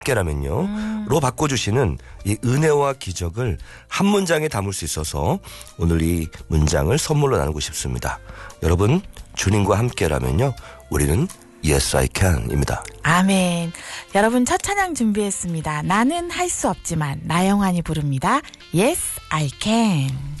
함께라면요 로 바꿔주시는 이 은혜와 기적을 한 문장에 담을 수 있어서 오늘 이 문장을 선물로 나누고 싶습니다. 여러분 주님과 함께라면요 우리는 Yes I Can입니다. 아멘. 여러분 첫 찬양 준비했습니다. 나는 할 수 없지만 나영환이 부릅니다. Yes I Can.